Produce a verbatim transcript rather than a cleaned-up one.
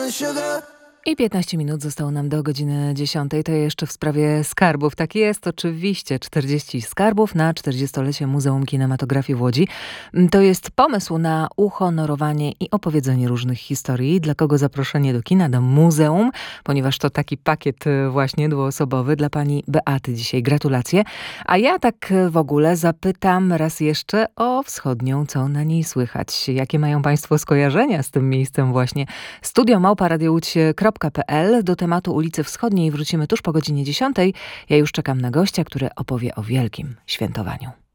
I piętnaście minut zostało nam do godziny dziesiątej. To jeszcze w sprawie skarbów. Tak jest, oczywiście. czterdzieści skarbów na czterdziestolecie Muzeum Kinematografii w Łodzi. To jest pomysł na uhonorowanie i opowiedzenie różnych historii. Dla kogo zaproszenie do kina, do muzeum, ponieważ to taki pakiet właśnie dwuosobowy dla pani Beaty dzisiaj. Gratulacje. A ja tak w ogóle zapytam raz jeszcze o Wschodnią, co na niej słychać. Jakie mają państwo skojarzenia z tym miejscem właśnie? Studio małpa radio łódź kropka p l. Do tematu ulicy Wschodniej wrócimy tuż po godzinie dziesiątej. Ja już czekam na gościa, który opowie o wielkim świętowaniu.